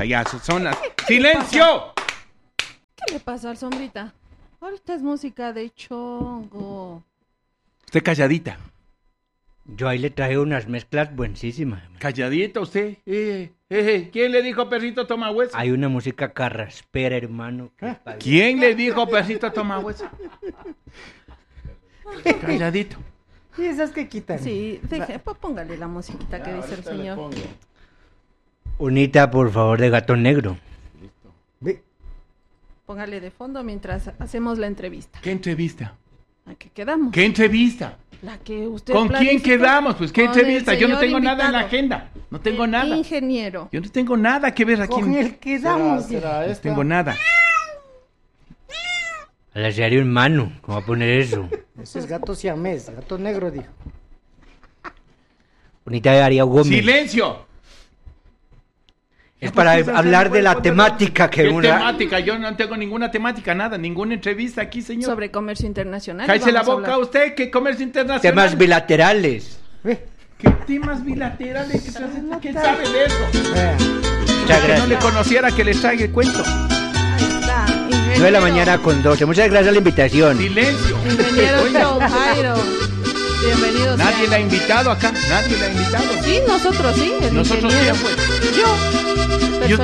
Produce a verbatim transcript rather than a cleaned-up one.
payasos, son las... ¡Silencio! ¿Qué le pasa al Sombrita? Ahorita es música de chongo. Usted calladita. Yo ahí le traje unas mezclas buenísimas. Calladita usted. Eh, eh, ¿Quién le dijo perrito toma hueso? Hay una música carraspera, hermano. ¿Quién le dijo perrito toma hueso? Calladito. ¿Y esas que quitan? Sí, deje, pues póngale la musiquita que dice el señor. Unita, por favor, de Gato Negro. Ve. Póngale de fondo mientras hacemos la entrevista. ¿Qué entrevista? ¿A qué quedamos? ¿Qué entrevista? La que usted ¿Con quién planificó. quedamos? Pues qué Con entrevista. el Yo no señor tengo nada en la invitado. agenda. No tengo El nada. Ingeniero. Yo no tengo nada que ver aquí. Con el que damos. No tengo nada. A la serie hermano, ¿cómo va a poner eso? Ese es gato siamés, gato negro, dijo. Unita de Darío Gómez. ¡Silencio! Es para ¿Por qué se hablar hace? de la ¿Cuál- temática que ¿Qué una... temática? Yo no tengo ninguna temática, nada. Ninguna entrevista aquí, señor. Sobre comercio internacional. Cállese la vamos a boca hablar. usted, que comercio internacional. Temas bilaterales. Ve. ¿Qué temas bilaterales? ¿Qué sabe- ¿Quién sabe de eso? Vea. Muchas Que no le gracias. conociera que les traiga el cuento. Ahí está. Ingeniero. nueve de la mañana con doce. Muchas gracias a la invitación. Silencio. Ingeniero Oiga, Joe Jairo. Bienvenido. nadie sea. la ha invitado acá. Nadie la ha invitado. Sí, nosotros sí. El Nosotros ingeniero. quién, pues. Yo. ¿Y usted